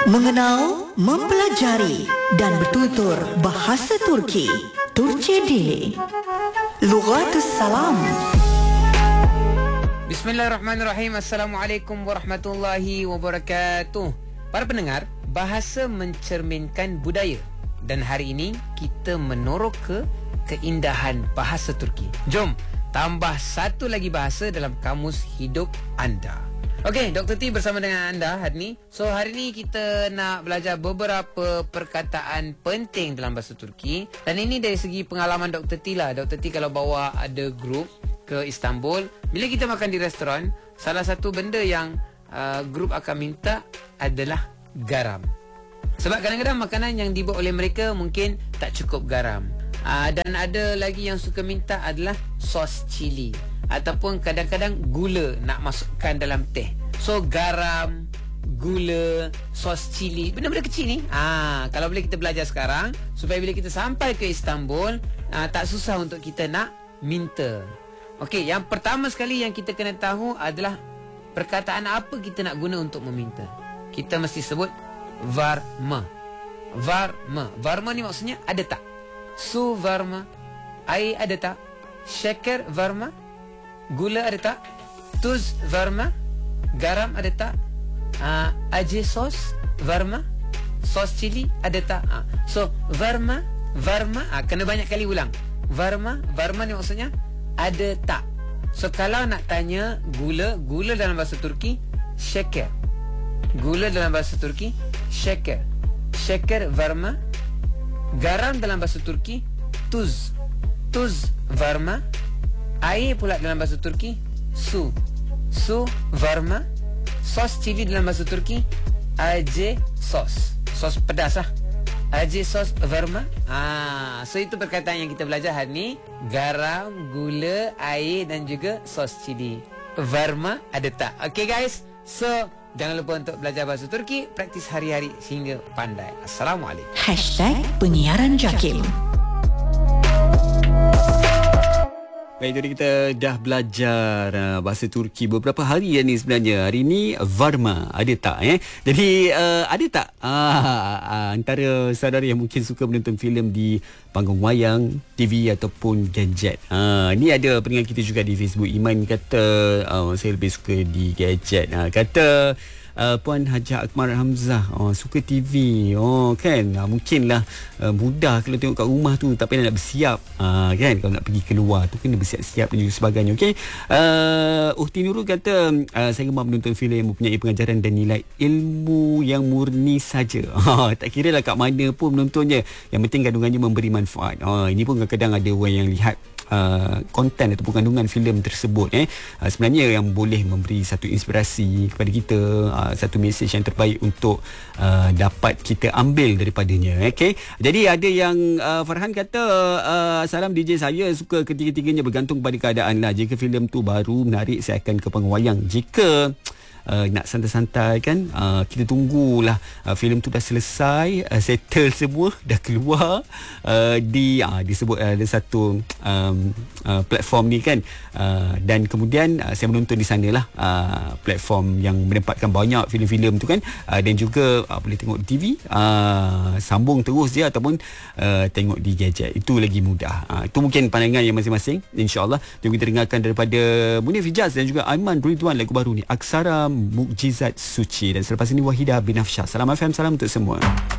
Mengenal, mempelajari dan bertutur bahasa Turki. Turki Dili. Lughatus Salam. Bismillahirrahmanirrahim. Assalamualaikum warahmatullahi wabarakatuh. Para pendengar, bahasa mencerminkan budaya. Dan hari ini kita menorok ke keindahan bahasa Turki. Jom tambah satu lagi bahasa dalam kamus hidup anda. Okey, Dr. T bersama dengan anda hari ni. So hari ni kita nak belajar beberapa perkataan penting dalam bahasa Turki. Dan ini dari segi pengalaman Dr. T lah. Dr. T kalau bawa ada grup ke Istanbul, bila kita makan di restoran, salah satu benda yang grup akan minta adalah garam. Sebab kadang-kadang makanan yang dibuat oleh mereka mungkin tak cukup garam. Dan ada lagi yang suka minta adalah sos cili. Ataupun kadang-kadang gula nak masukkan dalam teh. So garam, gula, sos cili, benda-benda kecil ni kalau boleh kita belajar sekarang, supaya bila kita sampai ke Istanbul tak susah untuk kita nak minta. Okey, yang pertama sekali yang kita kena tahu adalah perkataan apa kita nak guna untuk meminta. Kita mesti sebut varma. Varma. Varma ni maksudnya ada tak? Su varma. Air ada tak? Şeker varma. Gula ada tak? Tuz varma. Garam ada tak? Acı sos varma. Sos cili ada tak? So varma, varma kena banyak kali ulang. Varma, varma ni maksudnya ada tak? So kalau nak tanya gula, gula dalam bahasa Turki şeker. Gula dalam bahasa Turki şeker. Şeker varma. Garam dalam bahasa Turki tuz. Tuz varma. Air pula dalam bahasa Turki su. Su varma. Sos cili dalam bahasa Turki acı sos. Sos pedas lah. Acı sos varma. So itu perkataan yang kita belajar hari ni. Garam, gula, air dan juga sos cili. Varma ada tak? Okay guys, so jangan lupa untuk belajar bahasa Turki, praktis hari-hari sehingga pandai. Assalamualaikum. #penyiaran Jakim. Baik, jadi kita dah belajar bahasa Turki beberapa hari ni sebenarnya. Hari ni varma, ada tak Jadi ada tak antara saudara yang mungkin suka menonton filem di panggung wayang, TV ataupun gadget. Ni ada pendengar kita juga di Facebook. Iman kata saya lebih suka di gadget. Kata Puan Hajah Akmal Hamzah suka TV. Kan mungkinlah mudah kalau tengok kat rumah tu, tak payah nak bersiap kan. Kalau nak pergi keluar tu kena bersiap-siap dan juga sebagainya. Okey. Uhti Nurul kata saya gemar menonton filem yang mempunyai pengajaran dan nilai ilmu yang murni saja. Tak kira lah kat mana pun menontonnya, yang penting kandungannya memberi manfaat. Ini pun kadang-kadang ada orang yang lihat konten ataupun kandungan filem tersebut sebenarnya yang boleh memberi satu inspirasi kepada kita, satu mesej yang terbaik untuk dapat kita ambil daripadanya. Okay? Jadi ada yang Farhan kata salam DJ, saya suka ketiga-tiganya, bergantung pada keadaan lah. Jika filem tu baru menarik, saya akan ke panggung wayang. Jika nak santai-santai kan, kita tunggulah filem tu dah selesai, settle semua, dah keluar disebut ada satu platform ni kan, dan kemudian saya menonton di sanalah, platform yang menempatkan banyak filem-filem tu kan, dan juga boleh tengok di TV, sambung terus je ataupun tengok di gadget. Itu lagi mudah. Itu mungkin pandangan yang masing-masing. InsyaAllah jom kita dengarkan daripada Munif Hijaz dan juga Aiman Ridwan lagu baru ni, Aksara Mukjizat Suci. Dan selepas ini Wahidah bin Afsyah. Salam FM, salam untuk semua.